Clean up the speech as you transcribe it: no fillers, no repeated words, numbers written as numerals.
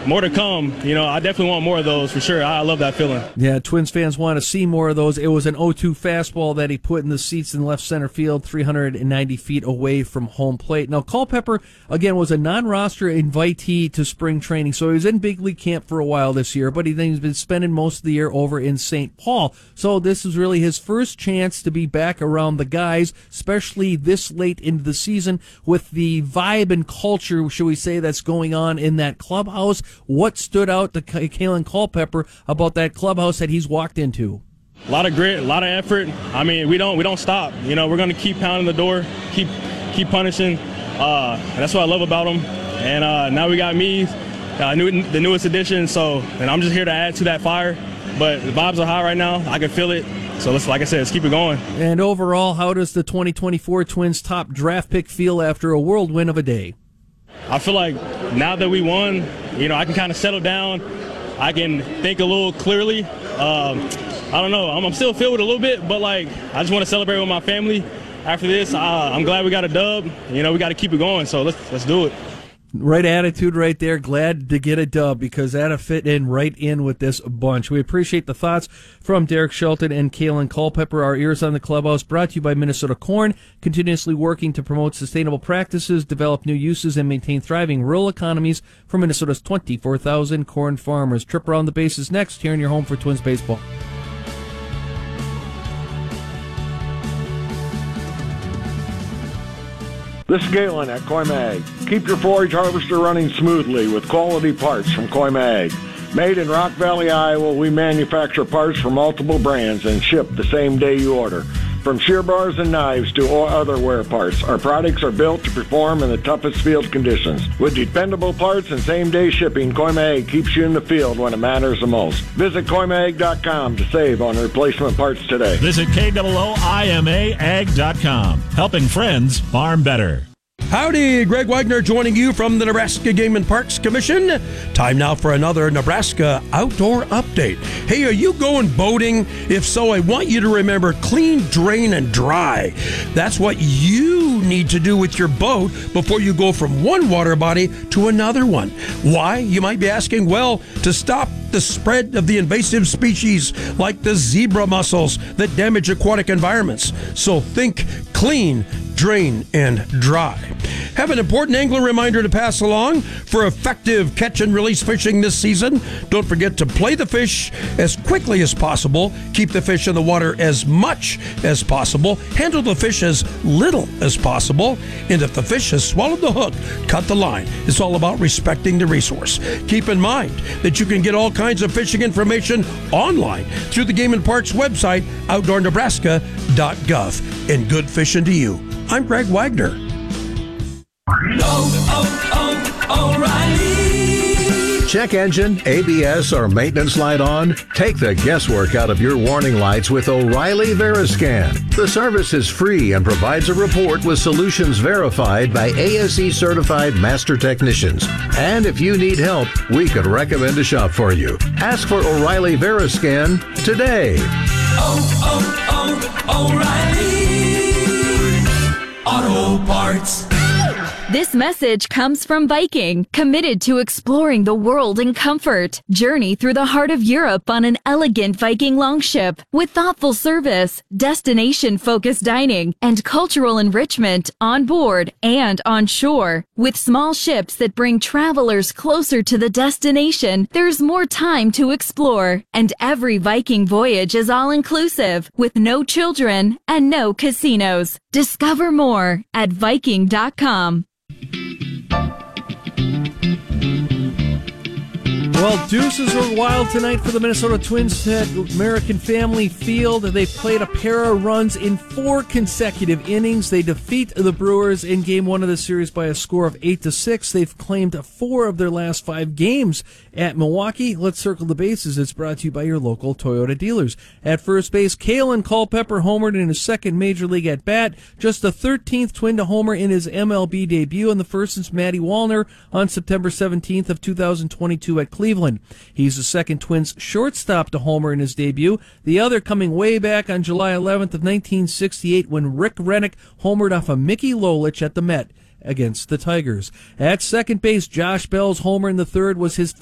more to come. I definitely want more of those for sure. I love that feeling. Yeah, Twins fans want to see more of those. It was an 0-2 fastball that he put in the seats in left center field, 390 feet away from home plate. Now, Culpepper, again, was a non-roster invitee to spring training, so he was in big league camp for a while this year, but he's been spending most of the year over in St. Paul. So this is really his first chance to be back around the guys, especially this late into the season with the vibe and culture, should we say, that's going on in that clubhouse. What stood out to Kalen Culpepper about that clubhouse that he's walked into? A lot of grit, a lot of effort. I mean, we don't stop. We're going to keep pounding the door, keep punishing. And that's what I love about him. And now we got me, the newest addition. And I'm just here to add to that fire. But the vibes are high right now. I can feel it. So like I said, let's keep it going. And overall, how does the 2024 Twins top draft pick feel after a whirlwind of a day? I feel like now that we won, I can kind of settle down. I can think a little clearly. I don't know. I'm still filled with a little bit, but I just want to celebrate with my family after this. I'm glad we got a dub. We got to keep it going. So let's do it. Right attitude right there. Glad to get a dub because that'll fit in right in with this bunch. We appreciate the thoughts from Derek Shelton and Kalen Culpepper. Our Ears on the Clubhouse brought to you by Minnesota Corn, continuously working to promote sustainable practices, develop new uses, and maintain thriving rural economies for Minnesota's 24,000 corn farmers. Trip around the bases next here in your home for Twins baseball. This is Galen at Coy Mag. Keep your forage harvester running smoothly with quality parts from Coy Mag. Made in Rock Valley, Iowa, we manufacture parts for multiple brands and ship the same day you order. From shear bars and knives to all other wear parts, our products are built to perform in the toughest field conditions. With dependable parts and same-day shipping, Coy Mag keeps you in the field when it matters the most. Visit CoyMag.com to save on replacement parts today. Visit KOOIMAAg.com. Helping friends farm better. Howdy, Greg Wagner joining you from the Nebraska Game and Parks Commission. Time now for another Nebraska Outdoor Update. Hey, are you going boating? If so, I want you to remember clean, drain, and dry. That's what you need to do with your boat before you go from one water body to another one. Why? You might be asking. Well, to stop the spread of the invasive species like the zebra mussels that damage aquatic environments. So think clean, drain, and dry. Have an important angler reminder to pass along for effective catch and release fishing this season. Don't forget to play the fish as quickly as possible. Keep the fish in the water as much as possible. Handle the fish as little as possible. And if the fish has swallowed the hook, cut the line. It's all about respecting the resource. Keep in mind that you can get all kinds of fishing information online through the Game and Parks website, outdoornebraska.gov. And good fishing to you. I'm Greg Wagner. O'Reilly. Check engine, ABS, or maintenance light on? Take the guesswork out of your warning lights with O'Reilly Veriscan. The service is free and provides a report with solutions verified by ASE certified master technicians. And if you need help, we could recommend a shop for you. Ask for O'Reilly Veriscan today. O'Reilly Auto Parts. This message comes from Viking, committed to exploring the world in comfort. Journey through the heart of Europe on an elegant Viking longship with thoughtful service, destination-focused dining, and cultural enrichment on board and on shore. With small ships that bring travelers closer to the destination, there's more time to explore. And every Viking voyage is all-inclusive, with no children and no casinos. Discover more at Viking.com. Well, deuces were wild tonight for the Minnesota Twins at American Family Field. They played a pair of runs in 4 consecutive innings. They defeat the Brewers in Game 1 of the series by a score of 8-6. They've claimed 4 of their last 5 games at Milwaukee. Let's circle the bases. It's brought to you by your local Toyota dealers. At first base, Kalen Culpepper homered in his second Major League at-bat. Just the 13th Twin to homer in his MLB debut, and the first since Matty Wallner on September 17th of 2022 at Cleveland. He's the second Twins shortstop to homer in his debut, the other coming way back on July 11th of 1968 when Rick Rennick homered off of Mickey Lolich at the Met against the Tigers. At second base, Josh Bell's homer in the third was his